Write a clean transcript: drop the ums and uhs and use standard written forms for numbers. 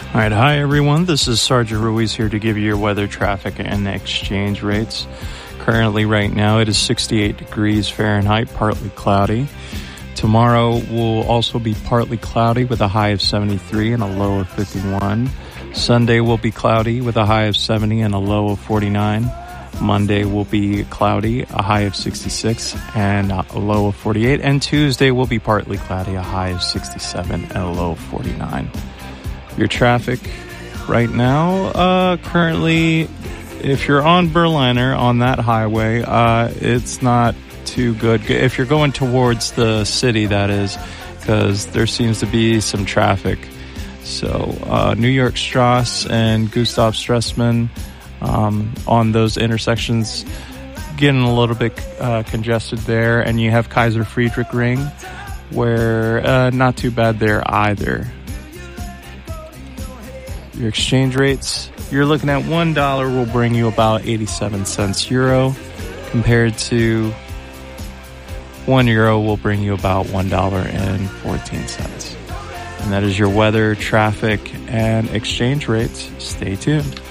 All right, hi everyone. This is Sergeant Ruiz here to give you your weather, traffic, and exchange rates. Currently, right now, it is 68 degrees Fahrenheit, partly cloudy. Tomorrow will also be partly cloudy with a high of 73 and a low of 51. Sunday will be cloudy with a high of 70 and a low of 49. Monday will be cloudy, a high of 66 and a low of 48. And Tuesday will be partly cloudy, a high of 67 and a low of 49. Your traffic right now, currently, if you're on Berliner on that highway, it's not too good. If you're going towards the city, that is, because there seems to be some traffic. So New York Strasse and Gustav Stresemann on those intersections getting a little bit congested there. And you have Kaiser Friedrich Ring, where not too bad there either. Your exchange rates, you're looking at $1 will bring you about 87 cents euro, compared to €1 will bring you about $1.14. And that is your weather, traffic, and exchange rates. Stay tuned.